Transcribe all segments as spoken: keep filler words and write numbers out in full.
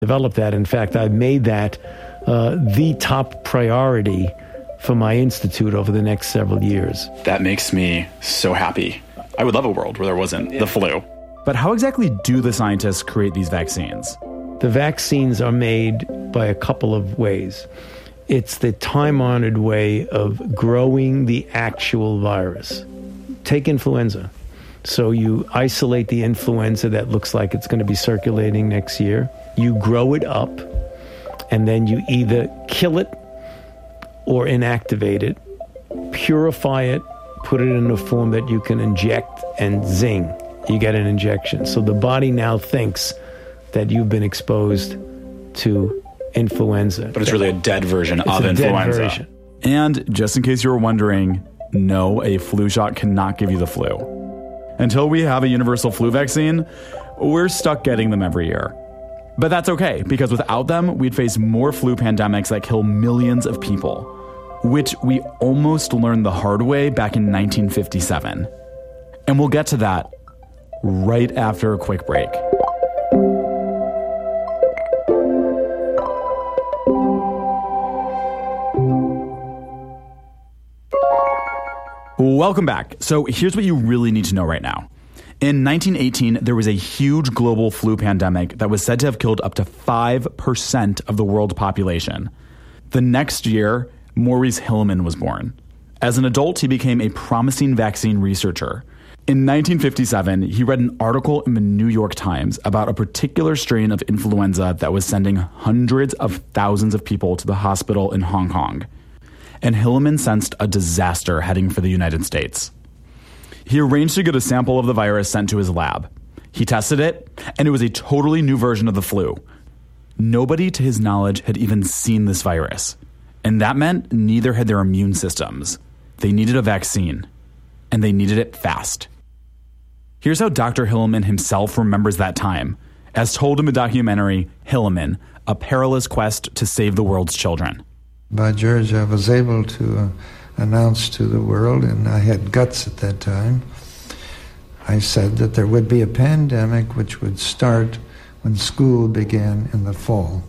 Develop that. In fact, I've made that uh, the top priority for my institute over the next several years. That makes me so happy. I would love a world where there wasn't the flu. But how exactly do the scientists create these vaccines? The vaccines are made by a couple of ways. It's the time-honored way of growing the actual virus. Take influenza. So you isolate the influenza that looks like it's going to be circulating next year. You grow it up, and then you either kill it or inactivate it, purify it, put it in a form that you can inject, and zing, you get an injection. So the body now thinks that you've been exposed to influenza. But it's really a dead version it's of a influenza. Dead version. And just in case you were wondering, no, a flu shot cannot give you the flu. Until we have a universal flu vaccine, we're stuck getting them every year. But that's okay, because without them, we'd face more flu pandemics that kill millions of people, which we almost learned the hard way back in nineteen fifty-seven. And we'll get to that right after a quick break. Welcome back. So here's what you really need to know right now. In nineteen eighteen, there was a huge global flu pandemic that was said to have killed up to five percent of the world's population. The next year, Maurice Hilleman was born. As an adult, he became a promising vaccine researcher. In nineteen fifty-seven, he read an article in the New York Times about a particular strain of influenza that was sending hundreds of thousands of people to the hospital in Hong Kong. And Hilleman sensed a disaster heading for the United States. He arranged to get a sample of the virus sent to his lab. He tested it, and it was a totally new version of the flu. Nobody, to his knowledge, had even seen this virus. And that meant neither had their immune systems. They needed a vaccine, and they needed it fast. Here's how Doctor Hilleman himself remembers that time, as told in the documentary Hilleman, A Perilous Quest to Save the World's Children. By George, I was able to uh, announce to the world, and I had guts at that time, I said that there would be a pandemic which would start when school began in the fall.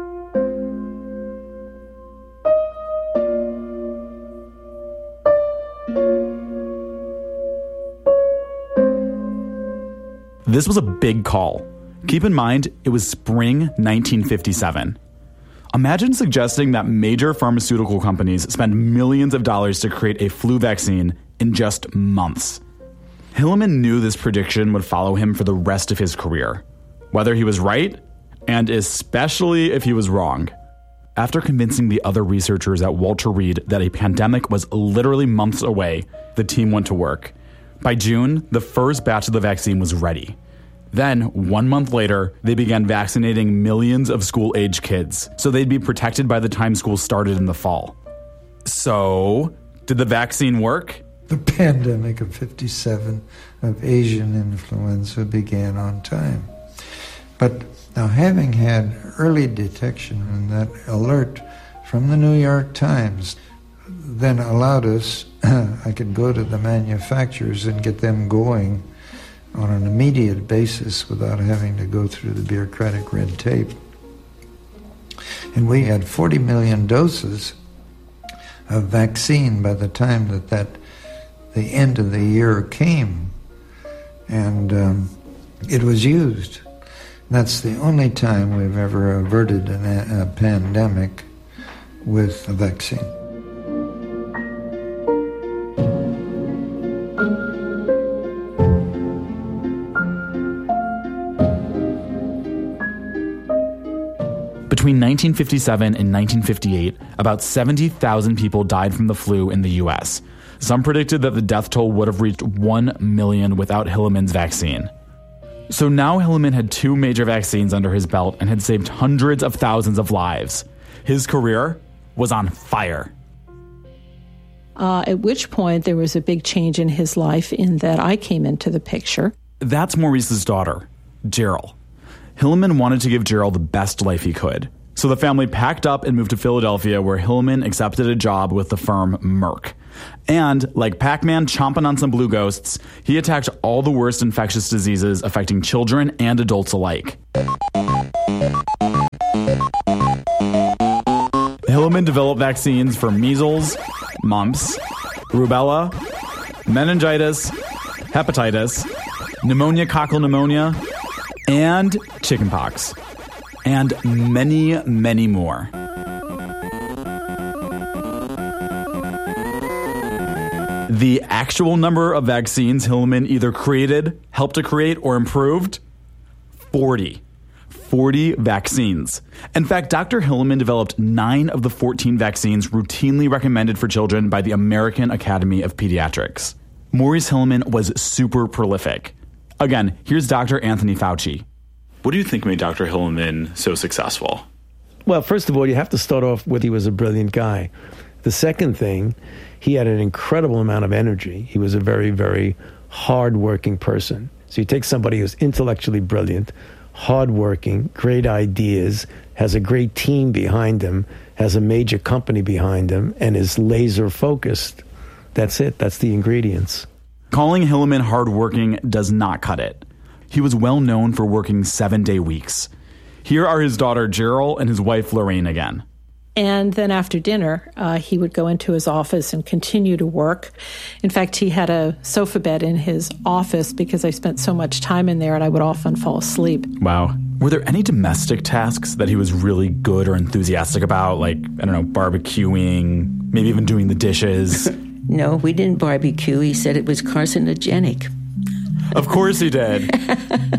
This was a big call. Keep in mind, it was spring nineteen fifty-seven. Imagine suggesting that major pharmaceutical companies spend millions of dollars to create a flu vaccine in just months. Hilleman knew this prediction would follow him for the rest of his career, whether he was right, and especially if he was wrong. After convincing the other researchers at Walter Reed that a pandemic was literally months away, the team went to work. By June, the first batch of the vaccine was ready. Then, one month later, they began vaccinating millions of school-age kids, so they'd be protected by the time school started in the fall. So, did the vaccine work? The pandemic of fifty-seven of Asian influenza began on time. But now, having had early detection and that alert from the New York Times, then allowed us, I could go to the manufacturers and get them going on an immediate basis without having to go through the bureaucratic red tape. And we had forty million doses of vaccine by the time that, that the end of the year came. And um, it was used. That's the only time we've ever averted an, a, a pandemic with a vaccine. Between nineteen fifty-seven and nineteen fifty-eight, about seventy thousand people died from the flu in the U S. Some predicted that the death toll would have reached one million without Hilleman's vaccine. So now Hilleman had two major vaccines under his belt and had saved hundreds of thousands of lives. His career was on fire. Uh, at which point there was a big change in his life in that I came into the picture. That's Maurice's daughter, Gerald. Hilleman wanted to give Gerald the best life he could. So the family packed up and moved to Philadelphia, where Hilleman accepted a job with the firm Merck. And, like Pac-Man chomping on some blue ghosts, he attacked all the worst infectious diseases affecting children and adults alike. Hilleman developed vaccines for measles, mumps, rubella, meningitis, hepatitis, pneumonia, coccal pneumonia, and chickenpox, and many, many more. The actual number of vaccines Hilleman either created, helped to create, or improved, forty. forty vaccines. In fact, Doctor Hilleman developed nine of the fourteen vaccines routinely recommended for children by the American Academy of Pediatrics. Maurice Hilleman was super prolific. Again, here's Doctor Anthony Fauci. What do you think made Doctor Hilleman so successful? Well, first of all, you have to start off with he was a brilliant guy. The second thing, he had an incredible amount of energy. He was a very, very hard-working person. So you take somebody who's intellectually brilliant, hard-working, great ideas, has a great team behind him, has a major company behind him, and is laser-focused. That's it. That's the ingredients. Calling Hilleman hardworking does not cut it. He was well known for working seven-day weeks. Here are his daughter Gerald and his wife Lorraine again. And then after dinner, uh, he would go into his office and continue to work. In fact, he had a sofa bed in his office because I spent so much time in there and I would often fall asleep. Wow. Were there any domestic tasks that he was really good or enthusiastic about? Like, I don't know, barbecuing, maybe even doing the dishes? No, we didn't barbecue. He said it was carcinogenic. Of course he did.